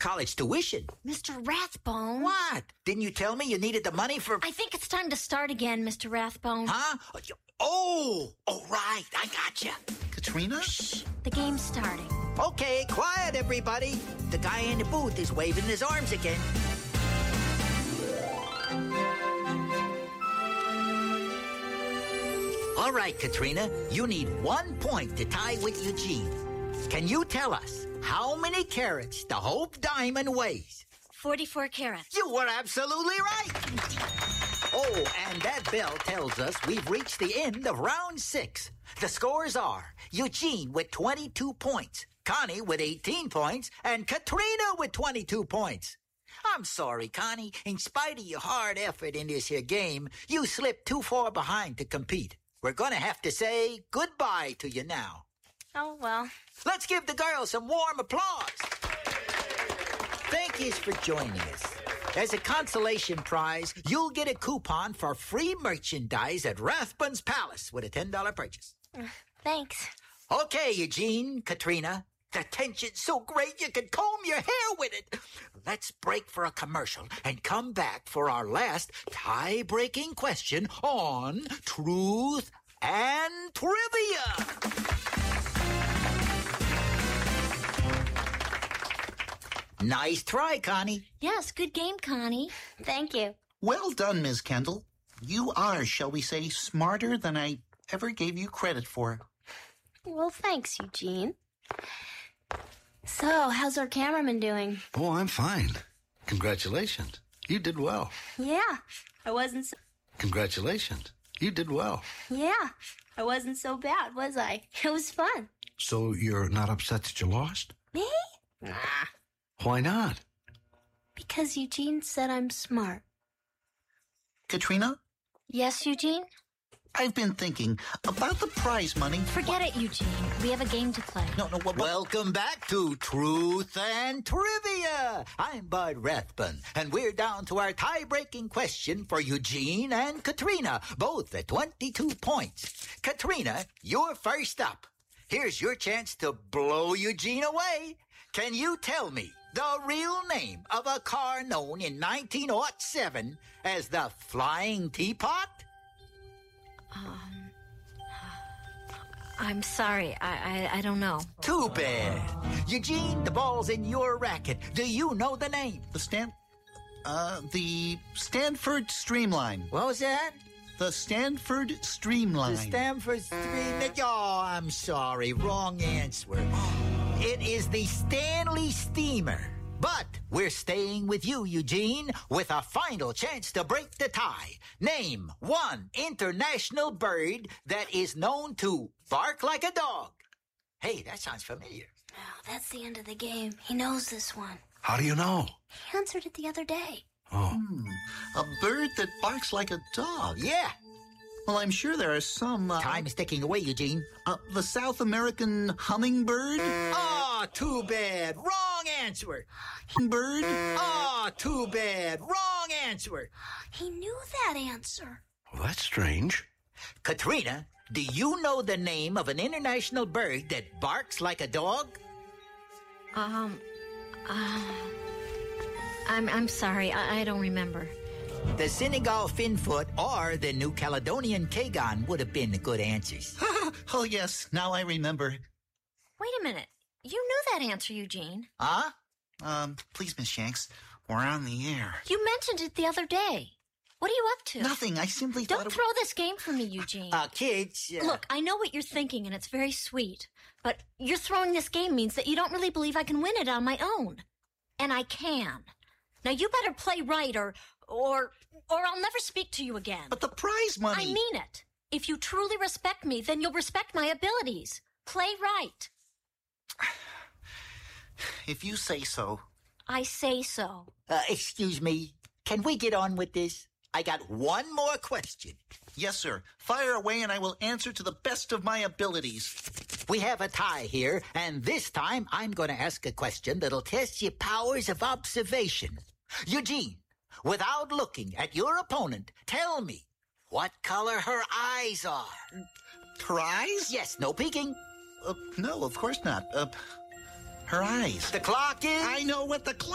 college tuition. Mr. Rathbone. What? Didn't you tell me you needed the money for... I think it's time to start again, Mr. Rathbone. Huh? Oh, right. I gotcha. Katrina? Shh. The game's starting. Okay, quiet, everybody. The guy in the booth is waving his arms again. All right, Katrina, you need 1 point to tie with Eugene. Can you tell us how many carats the Hope Diamond weighs? 44 carats. You were absolutely right. Oh, and that bell tells us we've reached the end of round 6. The scores are Eugene with 22 points, Connie with 18 points, and Katrina with 22 points. I'm sorry, Connie. In spite of your hard effort in this here game, you slipped too far behind to compete. We're going to have to say goodbye to you now. Oh, well. Let's give the girls some warm applause. Thank yous for joining us. As a consolation prize, you'll get a coupon for free merchandise at Rathbone's Palace with a $10 purchase. Thanks. Okay, Eugene, Katrina. The tension's so great you can comb your hair with it. Let's break for a commercial and come back for our last tie-breaking question on Truth and Trivia. Nice try, Connie. Yes, good game, Connie. Thank you. Well done, Ms. Kendall. You are, shall we say, smarter than I ever gave you credit for. Well, thanks, Eugene. So, how's our cameraman doing? Oh, I'm fine. Congratulations. You did well. Yeah, I wasn't so... Congratulations. You did well. Yeah, I wasn't so bad, was I? It was fun. So you're not upset that you lost? Me? Nah. Why not? Because Eugene said I'm smart. Katrina? Yes, Eugene? I've been thinking about the prize money. Forget it, Eugene. We have a game to play. No, what? Welcome back to Truth and Trivia. I'm Bud Rathbone, and we're down to our tie-breaking question for Eugene and Katrina, both at 22 points. Katrina, you're first up. Here's your chance to blow Eugene away. Can you tell me the real name of a car known in 1907 as the Flying Teapot? I'm sorry. I don't know. Too bad. Eugene, the ball's in your racket. Do you know the name? The Stanford Streamline. What was that? The Stanford Streamline. The Stanford Streamline. Oh, I'm sorry. Wrong answer. It is the Stanley Steamer. But we're staying with you, Eugene, with a final chance to break the tie. Name one international bird that is known to bark like a dog. Hey, that sounds familiar. Oh, that's the end of the game. He knows this one. How do you know? He answered it the other day. Oh. A bird that barks like a dog. Yeah. Well, I'm sure there are some... Time is ticking away, Eugene. The South American hummingbird? Oh, too bad. Wrong answer. Bird? Oh, too bad. Wrong answer. He knew that answer. Well, that's strange. Katrina, do you know the name of an international bird that barks like a dog? I'm sorry. I don't remember. The Senegal finfoot or the New Caledonian Kagan would have been the good answers. Oh, yes. Now I remember. Wait a minute. You knew that answer, Eugene. Huh? Please, Miss Shanks. We're on the air. You mentioned it the other day. What are you up to? Nothing. I simply thought Don't throw this game for me, Eugene. Kids. Look, I know what you're thinking, and it's very sweet. But you're throwing this game means that you don't really believe I can win it on my own. And I can. Now, you better play right or I'll never speak to you again. But the prize money... I mean it. If you truly respect me, then you'll respect my abilities. Play right. If you say so. I say so. Excuse me. Can we get on with this? I got one more question. Yes, sir. Fire away and I will answer to the best of my abilities. We have a tie here, and this time I'm going to ask a question that'll test your powers of observation. Eugene, without looking at your opponent, tell me what color her eyes are. Her eyes? Yes, no peeking. No, of course not. Her eyes. The clock is... I know what the clock